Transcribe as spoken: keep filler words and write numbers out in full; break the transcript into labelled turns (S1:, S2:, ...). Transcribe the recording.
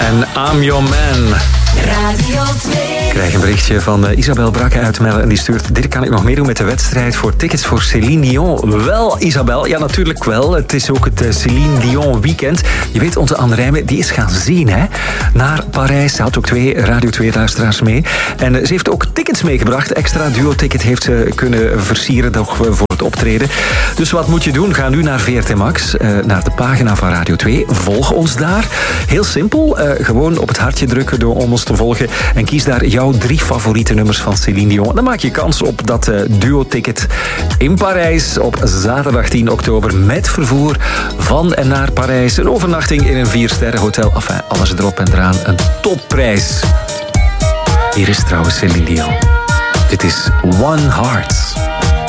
S1: En I'm Your Man.
S2: Radio twee.
S1: Ik krijg een berichtje van uh, Isabel Brakke uit Melle en die stuurt: dit kan ik nog meedoen met de wedstrijd voor tickets voor Céline Dion. Wel, Isabel, ja natuurlijk wel. Het is ook het uh, Céline Dion weekend. Je weet, onze Anne Rijmen, die is gaan zien, hè. Naar Parijs. Ze had ook twee Radio twee luisteraars mee. En uh, ze heeft ook tickets meegebracht. Extra duo-ticket heeft ze kunnen versieren nog uh, voor het optreden. Dus wat moet je doen? Ga nu naar V R T Max, uh, naar de pagina van Radio twee. Volg ons daar. Heel simpel. Uh, gewoon op het hartje drukken door om ons te volgen. En kies daar jouw drie favoriete nummers van Céline Dion. Dan maak je kans op dat uh, duo-ticket in Parijs op zaterdag tien oktober met vervoer van en naar Parijs. Een overnachting in een vier-sterren hotel. Enfin, alles erop en eraan. Een topprijs. Hier is trouwens Céline Dion. Dit is One Heart.